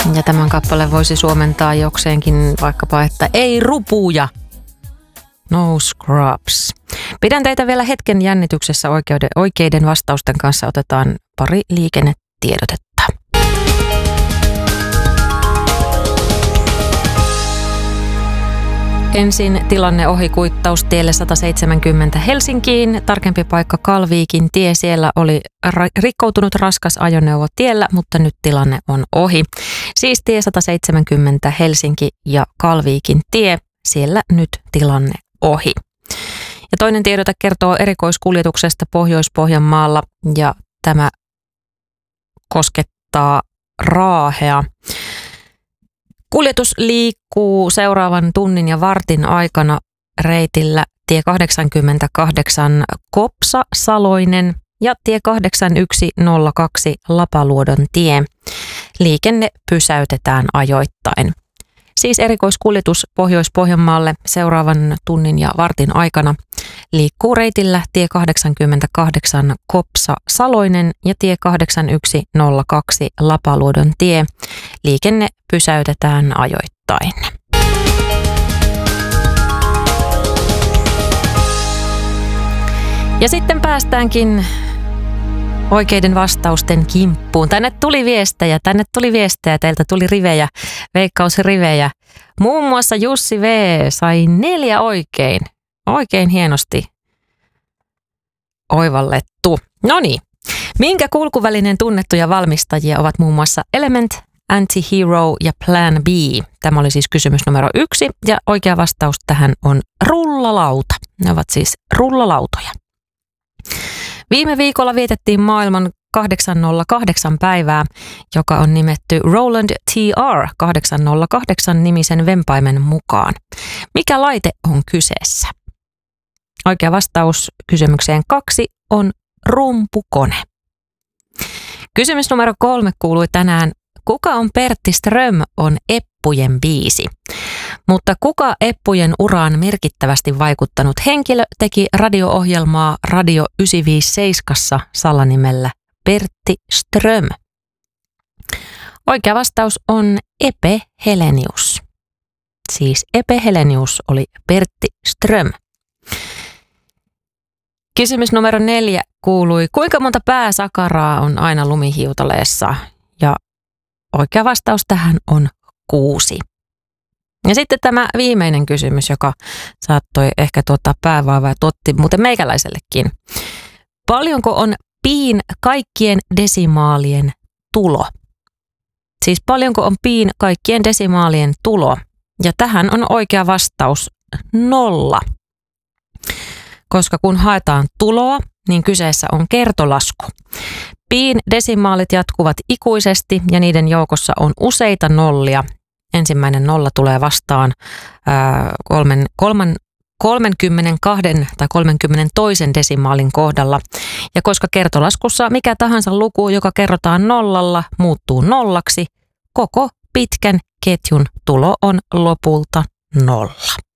Ja tämän kappaleen voisi suomentaa jokseenkin vaikkapa, että ei rupuja. No scrubs. Pidän teitä vielä hetken jännityksessä oikeiden vastausten kanssa. Otetaan pari liikennetiedotetta. Ensin tilanne ohikuittaus tielle 170 Helsinkiin. Tarkempi paikka Kalviikin tie. Siellä oli rikkoutunut raskas ajoneuvo tiellä, mutta nyt tilanne on ohi. Siis tie 170 Helsinki ja Kalviikin tie. Siellä nyt tilanne ohi. Ja toinen tiedote kertoo erikoiskuljetuksesta Pohjois-Pohjanmaalla ja tämä koskettaa Raahea. Kuljetus liikkuu seuraavan tunnin ja vartin aikana reitillä tie 88 Kopsa-Saloinen ja tie 8102 Lapaluodon tie. Liikenne pysäytetään ajoittain. Siis erikoiskuljetus Pohjois-Pohjanmaalle seuraavan tunnin ja vartin aikana liikkuu reitillä tie 88 Kopsa-Saloinen ja tie 8102 Lapaluodon tie. Liikenne pysäytetään ajoittain. Ja sitten päästäänkin oikeiden vastausten kimppuun. Tänne tuli viestejä, teiltä tuli rivejä, veikkausrivejä. Muun muassa Jussi V. sai 4 oikein. Oikein hienosti oivallettu. Noniin. Minkä kulkuvälineen tunnettuja valmistajia ovat muun muassa Element, Anti-Hero ja Plan B? Tämä oli siis kysymys numero 1 ja oikea vastaus tähän on rullalauta. Ne ovat siis rullalautoja. Viime viikolla vietettiin maailman 808 päivää, joka on nimetty Roland TR 808 nimisen vempaimen mukaan. Mikä laite on kyseessä? Oikea vastaus kysymykseen 2 on rumpukone. Kysymys numero 3 kuului tänään. Kuka on Pertti Ström on Eppujen biisi? Mutta kuka Eppujen uraan merkittävästi vaikuttanut henkilö teki radio-ohjelmaa Radio 957 salanimellä Pertti Ström? Oikea vastaus on Epe Helenius. Siis Epe Helenius oli Pertti Ström. Kysymys numero 4 kuului, kuinka monta pääsakaraa on aina lumihiutaleessa? Ja oikea vastaus tähän on 6. Ja sitten tämä viimeinen kysymys, joka saattoi ehkä tuottaa päävaivaa ja totti muuten meikäläisellekin. Paljonko on piin kaikkien desimaalien tulo? Siis paljonko on piin kaikkien desimaalien tulo? Ja tähän on oikea vastaus 0. Koska kun haetaan tuloa, niin kyseessä on kertolasku. Piin desimaalit jatkuvat ikuisesti ja niiden joukossa on useita nollia. Ensimmäinen 0 tulee vastaan 32 tai 32 desimaalin kohdalla. Ja koska kertolaskussa mikä tahansa luku, joka kerrotaan 0, muuttuu 0, koko pitkän ketjun tulo on lopulta 0.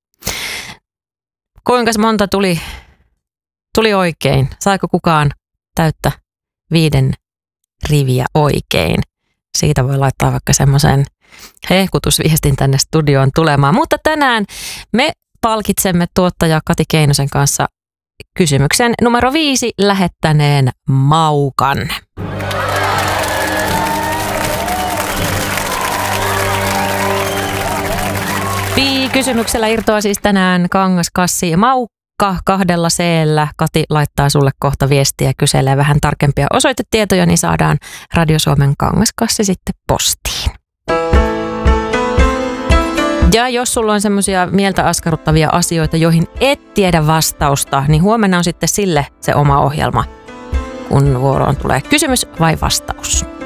Kuinka monta tuli oikein? Saiko kukaan täyttä 5 riviä oikein? Siitä voi laittaa vaikka semmoisen hehkutusviestin tänne studioon tulemaan. Mutta tänään me palkitsemme tuottaja Kati Keinosen kanssa kysymyksen numero 5 lähettäneen Maukan. Kysymyksellä irtoaa siis tänään kangaskassi Maukka 2 C:llä. Kati laittaa sulle kohta viestiä ja kyselee vähän tarkempia osoitetietoja, niin saadaan Radio Suomen kangaskassi sitten postiin. Ja jos sulla on semmoisia mieltä askarruttavia asioita, joihin et tiedä vastausta, niin huomenna on sitten sille se oma ohjelma, kun vuoroon tulee kysymys vai vastaus.